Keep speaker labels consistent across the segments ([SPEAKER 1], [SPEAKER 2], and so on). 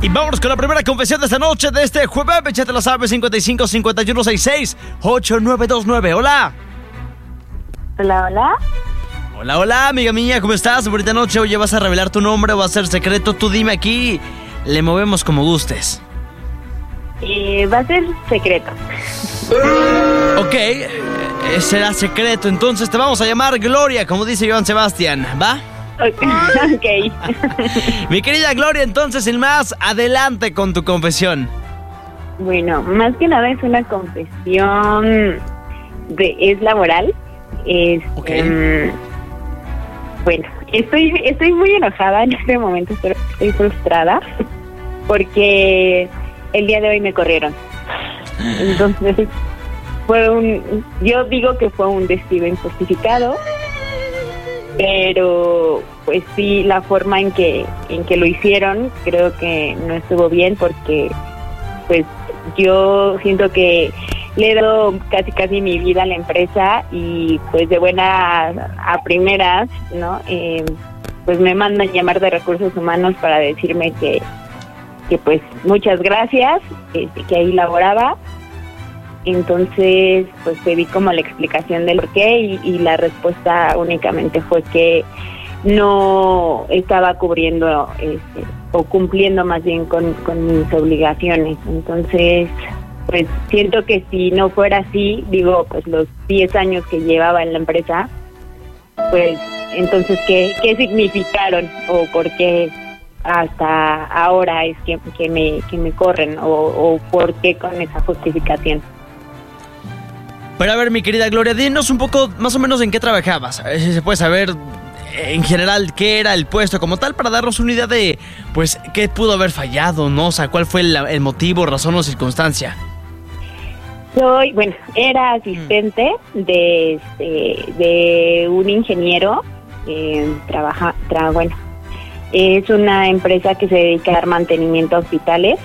[SPEAKER 1] Y vámonos con la primera confesión de esta noche, de este jueves. Ya te la sabes, 55 51 66 8929. Hola.
[SPEAKER 2] Hola, hola.
[SPEAKER 1] Hola, hola, amiga mía, ¿cómo estás? Bonita noche. Oye, ¿vas a revelar tu nombre o va a ser secreto? Tú dime aquí. Le movemos como gustes.
[SPEAKER 2] Va a ser secreto.
[SPEAKER 1] Ok, será secreto. Entonces te vamos a llamar Gloria, como dice Joan Sebastián, ¿va?
[SPEAKER 2] Ok.
[SPEAKER 1] Mi querida Gloria, entonces, sin más, adelante con tu confesión.
[SPEAKER 2] Bueno, más que nada es una confesión es laboral.
[SPEAKER 1] Okay.
[SPEAKER 2] Bueno, estoy muy enojada en este momento, estoy frustrada porque el día de hoy me corrieron. Entonces, yo digo que fue un despido injustificado, pero pues sí, la forma en que lo hicieron creo que no estuvo bien, porque pues yo siento que le he dado casi mi vida a la empresa y pues de buena a primeras, ¿no? Pues me mandan llamar de recursos humanos para decirme que pues muchas gracias, que ahí laboraba. Entonces pues pedí como la explicación del por qué y la respuesta únicamente fue que no estaba cubriendo o cumpliendo más bien con mis obligaciones. Entonces pues siento que si no fuera así, digo, pues los 10 años que llevaba en la empresa, pues entonces ¿qué significaron o por qué hasta ahora es que me corren o por qué con esa justificación?
[SPEAKER 1] Pero a ver, mi querida Gloria, dinos un poco más o menos en qué trabajabas. Si se puede saber en general qué era el puesto como tal, para darnos una idea de pues qué pudo haber fallado, ¿no? O sea, cuál fue el motivo, razón o circunstancia.
[SPEAKER 2] Era asistente de un ingeniero. Es una empresa que se dedica a dar mantenimiento a hospitales.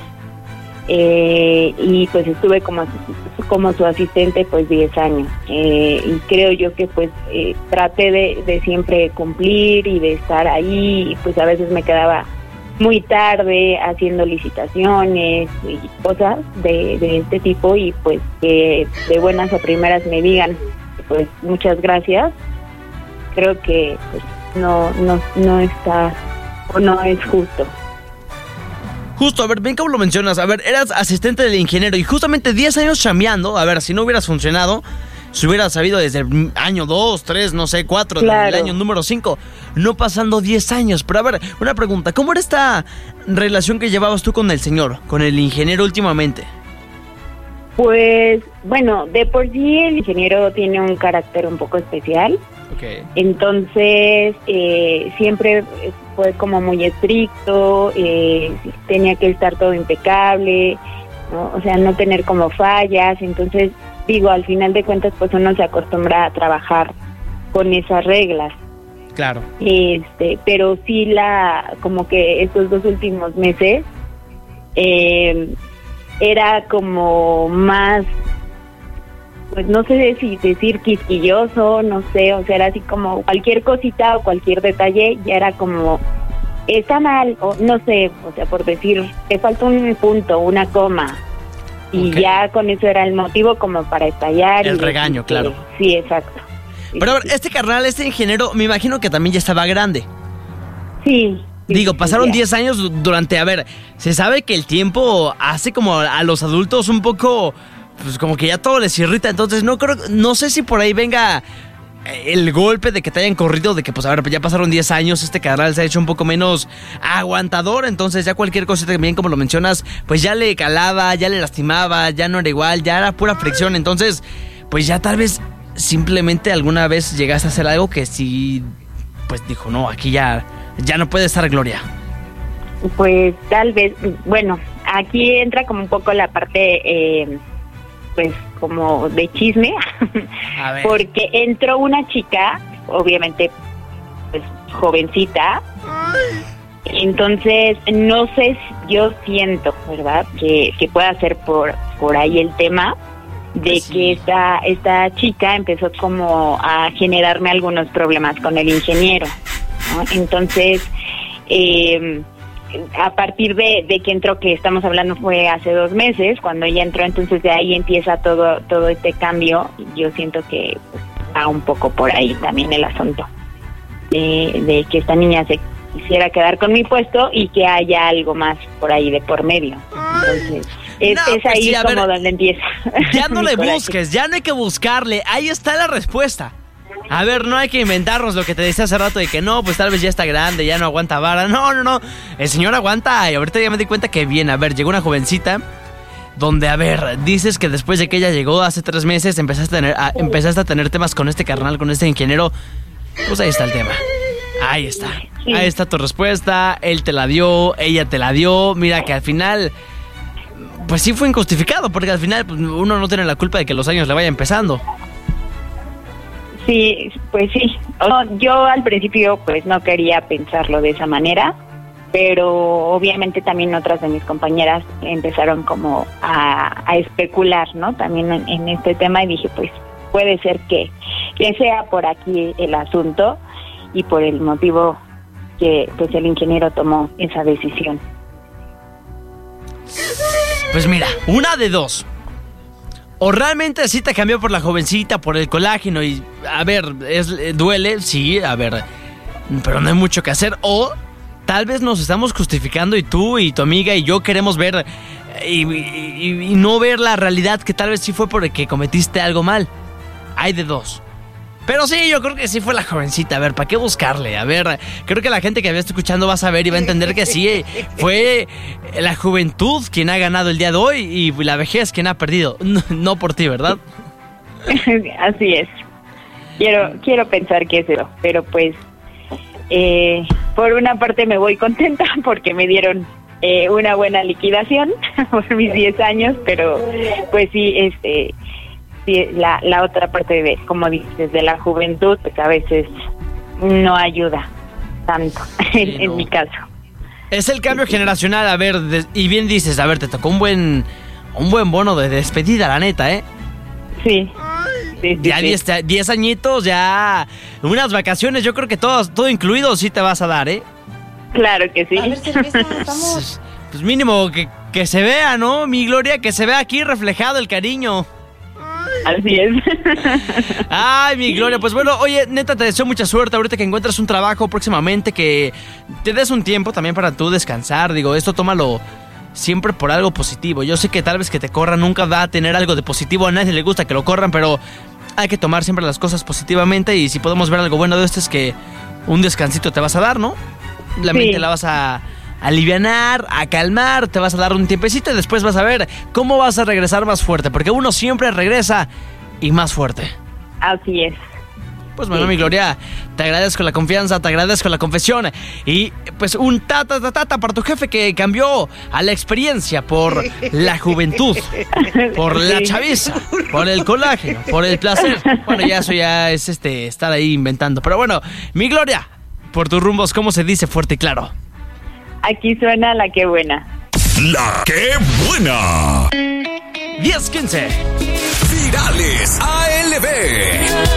[SPEAKER 2] Y pues estuve como su asistente pues 10 años. Y creo yo que pues traté de siempre cumplir y de estar ahí. Y pues a veces me quedaba muy tarde haciendo licitaciones y cosas de este tipo, y pues que de buenas a primeras me digan pues muchas gracias, creo que pues no está o no es justo.
[SPEAKER 1] Justo, a ver, bien como lo mencionas, a ver, eras asistente del ingeniero y justamente 10 años chambeando. A ver, si no hubieras funcionado, si hubieras sabido desde el año 2, 3, no sé, 4, claro, del año número 5, no pasando 10 años. Pero a ver, una pregunta, ¿cómo era esta relación que llevabas tú con el señor, con el ingeniero últimamente?
[SPEAKER 2] Pues, bueno, de por sí el ingeniero tiene un carácter un poco especial.
[SPEAKER 1] Okay.
[SPEAKER 2] Entonces, siempre fue como muy estricto, tenía que estar todo impecable, ¿no? O sea, no tener como fallas. Entonces, digo, al final de cuentas, pues uno se acostumbra a trabajar con esas reglas.
[SPEAKER 1] Claro.
[SPEAKER 2] Pero sí como que estos 2 últimos meses, era como más, pues no sé si decir quisquilloso, no sé, o sea, era así como cualquier cosita o cualquier detalle, ya era como, está mal, o no sé, o sea, por decir, te falta un punto, una coma, y okay, ya con eso era el motivo como para estallar.
[SPEAKER 1] El regaño, claro.
[SPEAKER 2] Sí, exacto.
[SPEAKER 1] Pero a ver, este carnal, este ingeniero, me imagino que también ya estaba grande.
[SPEAKER 2] Sí.
[SPEAKER 1] Digo, pasaron 10 años durante, a ver, se sabe que el tiempo hace como a los adultos un poco, pues como que ya todo les irrita. Entonces no sé si por ahí venga el golpe de que te hayan corrido, de que pues a ver, ya pasaron 10 años, este carnal se ha hecho un poco menos aguantador. Entonces ya cualquier cosita también, como lo mencionas, pues ya le calaba, ya le lastimaba, ya no era igual, ya era pura fricción. Entonces, pues ya tal vez simplemente alguna vez llegaste a hacer algo que sí, pues dijo, no, aquí ya no puede estar Gloria.
[SPEAKER 2] Pues tal vez, bueno, aquí entra como un poco la parte, pues como de chisme,
[SPEAKER 1] a ver.
[SPEAKER 2] Porque entró una chica, obviamente, pues jovencita. Entonces, no sé, yo siento, ¿verdad?, que pueda ser por ahí el tema de sí, que esta chica empezó como a generarme algunos problemas con el ingeniero, ¿no? Entonces, a partir de que entró, que estamos hablando fue hace 2 meses, cuando ella entró, entonces de ahí empieza todo este cambio. Yo siento que pues, va un poco por ahí también el asunto de que esta niña se quisiera quedar con mi puesto y que haya algo más por ahí de por medio. Entonces es ahí sí, como donde empieza.
[SPEAKER 1] Ya no le busques, ya no hay que buscarle, ahí está la respuesta. A ver, no hay que inventarnos lo que te decía hace rato de que no, pues tal vez ya está grande, ya no aguanta vara. No, el señor aguanta y ahorita ya me di cuenta que bien. A ver, llegó una jovencita donde, a ver, dices que después de que ella llegó hace 3 meses empezaste a tener temas con este carnal, con este ingeniero. Pues ahí está el tema. Ahí está. Sí. Ahí está tu respuesta. Él te la dio, ella te la dio. Mira que al final, pues sí fue injustificado, porque al final pues, uno no tiene la culpa de que los años le vaya empezando.
[SPEAKER 2] Sí, pues sí. Yo al principio pues no quería pensarlo de esa manera, pero obviamente también otras de mis compañeras empezaron como a especular, ¿no? También en este tema, y dije pues puede ser que sea por aquí el asunto y por el motivo que pues el ingeniero tomó esa decisión.
[SPEAKER 1] Pues mira, una de dos. O realmente sí te cambió por la jovencita, por el colágeno y, a ver, duele, sí, a ver, pero no hay mucho que hacer. O tal vez nos estamos justificando y tú y tu amiga y yo queremos ver y no ver la realidad, que tal vez sí fue porque cometiste algo mal. Hay de dos. Pero sí, yo creo que sí fue la jovencita. A ver, ¿para qué buscarle? A ver, creo que la gente que me está escuchando va a saber y va a entender que sí, fue la juventud quien ha ganado el día de hoy y la vejez quien ha perdido. No por ti, ¿verdad?
[SPEAKER 2] Así es. Quiero pensar que es eso, pero pues por una parte me voy contenta porque me dieron una buena liquidación por mis 10 años, pero pues sí, la otra parte de, como dices, de la juventud, pues a veces no ayuda tanto, sí, en mi caso.
[SPEAKER 1] Es el cambio generacional, a ver, y bien dices, a ver, te tocó un buen bono de despedida, la neta, ¿eh?
[SPEAKER 2] Sí.
[SPEAKER 1] Ya 10 añitos, ya unas vacaciones, yo creo que todo incluido sí te vas a dar, ¿eh?
[SPEAKER 2] Claro que sí.
[SPEAKER 3] A ver, cerveza, vamos.
[SPEAKER 1] Pues mínimo que se vea, ¿no? Mi Gloria, que se vea aquí reflejado el cariño.
[SPEAKER 2] Así es.
[SPEAKER 1] Ay, mi Gloria, pues bueno, oye, neta, te deseo mucha suerte ahorita que encuentres un trabajo próximamente, que te des un tiempo también para tú descansar. Digo, esto tómalo siempre por algo positivo. Yo sé que tal vez que te corran nunca va a tener algo de positivo, a nadie le gusta que lo corran, pero hay que tomar siempre las cosas positivamente, y si podemos ver algo bueno de esto es que un descansito te vas a dar, ¿no? La mente la vas a alivianar, a calmar, te vas a dar un tiempecito y después vas a ver cómo vas a regresar más fuerte, porque uno siempre regresa y más fuerte.
[SPEAKER 2] Así es.
[SPEAKER 1] Pues bueno, mi Gloria, te agradezco la confianza, te agradezco la confesión y pues un tata para tu jefe que cambió a la experiencia por la juventud, por la chaviza, por el colágeno, por el placer. Bueno, ya eso ya es estar ahí inventando. Pero bueno, mi Gloria, por tus rumbos, ¿cómo se dice fuerte y claro?
[SPEAKER 2] Aquí suena la que buena.
[SPEAKER 4] La que buena.
[SPEAKER 1] 10-15.
[SPEAKER 4] Virales ALB.